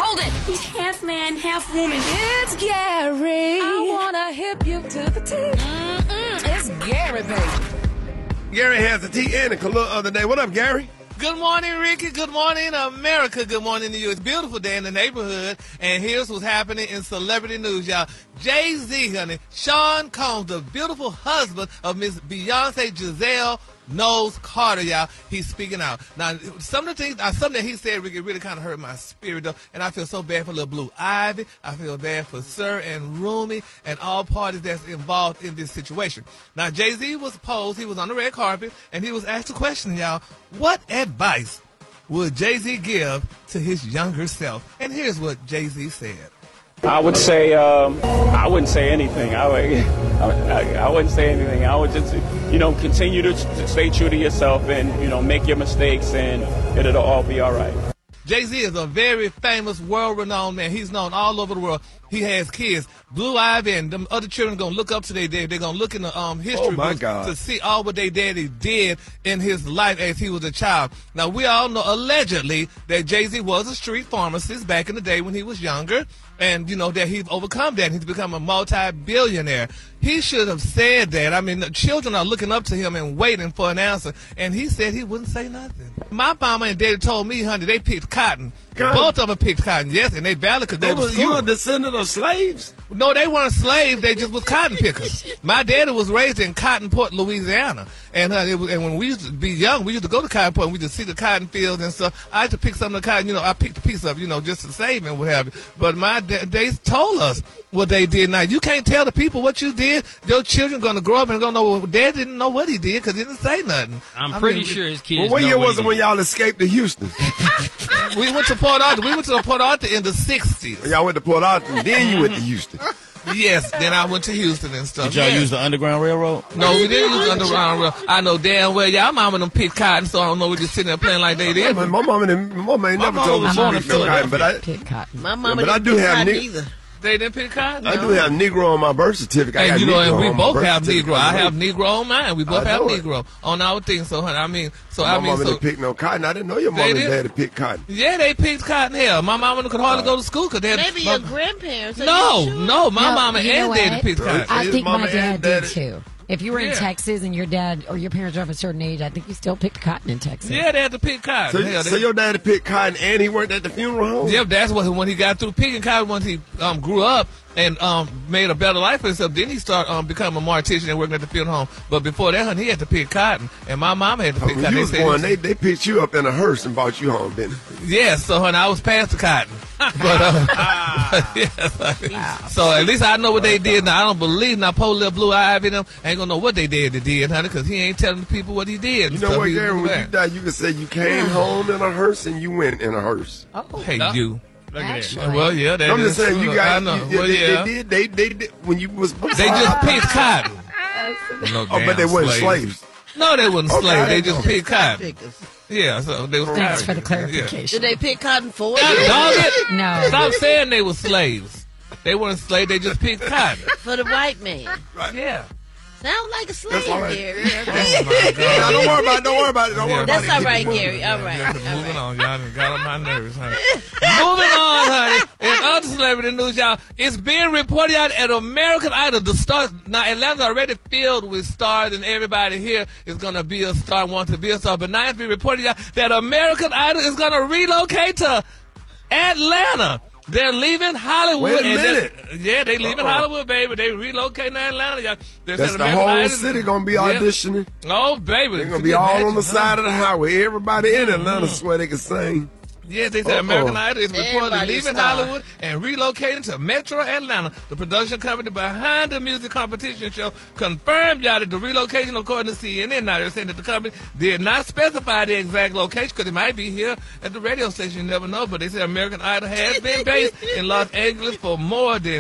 Hold it. He's half man, half woman. It's Gary. I wanna hip you to the T. It's Gary, baby. Gary has the T and a color of the day. What up, Gary? Good morning, Ricky. Good morning, America. Good morning to you. It's a beautiful day in the neighborhood, and here's what's happening in celebrity news, y'all. Jay-Z, honey, Sean Combs, the beautiful husband of Miss Beyonce Giselle Knowles Carter, y'all. He's speaking out. Now, some of the things, something that he said, Ricky, really kind of hurt my spirit, though, and I feel so bad for little Blue Ivy. I feel bad for Sir and Rumi and all parties that's involved in this situation. Now, Jay-Z was posed, he was on the red carpet, and he was asked a question, y'all. What advice would Jay-Z give to his younger self? And here's what Jay-Z said. I would say I wouldn't say anything. I wouldn't say anything. I would just, continue to stay true to yourself and, make your mistakes, and it'll all be all right. Jay-Z is a very famous, world-renowned man. He's known all over the world. He has kids. Blue Ivy and them other children going to look up to their daddy. They're going to look in the history books to see all what their daddy did in his life as he was a child. Now, we all know, allegedly, that Jay-Z was a street pharmacist back in the day when he was younger. And, that he's overcome that. He's become a multi-billionaire. He should have said that. I mean, the children are looking up to him and waiting for an answer. And he said he wouldn't say nothing. My mama and daddy told me, honey, they picked cotton. Both of them picked cotton, yes, and they valid because they were You a descendant of slaves? No, they weren't slaves. They just was cotton pickers. My daddy was raised in Cottonport, Louisiana. And and when we used to be young, we used to go to Cottonport and we used to see the cotton fields and stuff. I had to pick some of the cotton, I picked a piece up, just to save and what have you. But they told us what they did. Now, you can't tell the people what you did. Your children going to grow up and going to know. Dad didn't know what he did because he didn't say nothing. I'm pretty sure his kids Well, what year was it when y'all escaped to Houston? We went to Port Arthur. We went to Port Arthur in the 60s. Y'all went to Port Arthur, and then you went to Houston. Yes, then I went to Houston and stuff. Did y'all use the Underground Railroad? No, we didn't use the Underground Railroad. I know damn well y'all mama them picked cotton, so I don't know we just sitting there playing like they did. My mama ain't never told me she picked no cotton, but My mama I didn't do pick have cotton either. They didn't pick cotton? I do have Negro on my birth certificate. And and we both have Negro. I have Negro on mine. We both have Negro on our thing. So, honey, my mama didn't pick no cotton. I didn't know your mama and daddy picked cotton. Yeah, they picked cotton. Hell, my mama could hardly go to school because they had. Maybe your grandparents. No, my mama and daddy picked cotton. I think my dad did too. If you were in Texas and your dad or your parents are of a certain age, I think you still picked cotton in Texas. Yeah, they had to pick cotton. So your daddy picked cotton and he worked at the funeral home? Yeah, that's what when he got through picking cotton, once he grew up and made a better life for himself, then he started becoming a mortician and working at the funeral home. But before that, honey, he had to pick cotton, and my mama had to pick cotton. You was born, they picked you up in a hearse and brought you home, didn't they? Yes, so honey, I was past the cotton. So at least I know what they did. Now I don't believe now poor little Blue Ivy them ain't gonna know what they did, honey, because he ain't telling the people what he did. You know what, Gary? When you die, you can say you came home in a hearse and you went in a hearse. Oh, hey, you. Look at that. Well, yeah, that I'm is just saying true. you got. I know. They did when you was. They just picked cotton. But they weren't slaves. No, they wasn't slaves. They just picked cotton. Pickers. Yeah, so they was. Thanks for the clarification. Did they pick cotton for Dog you? it. No. Stop saying they were slaves. They weren't slaves. They just picked cotton. For the white man. Right. Yeah. Sound like a slave, all right. Gary. Oh my God. No, don't worry about it. That's all right, Gary. All right. Moving on, y'all done got on my nerves, honey. Moving on, honey. In other celebrity news, y'all, it's being reported out at American Idol. The stars, now Atlanta's already filled with stars, and everybody here is going to be a star, wants to be a star. But now it's being reported out that American Idol is going to relocate to Atlanta. They're leaving Hollywood. Wait a minute. They leaving Hollywood, baby. They relocating to Atlanta. Y'all. That's the whole city going to be auditioning. Oh, baby. They're going to be all on the side of the highway. Everybody in Atlanta swear they can sing. Yes, they said American Idol is reportedly leaving Hollywood and relocating to Metro Atlanta. The production company behind the music competition show confirmed y'all that the relocation, according to CNN, now they're saying that the company did not specify the exact location because it might be here at the radio station. You never know. But they said American Idol has been based in Los Angeles for more than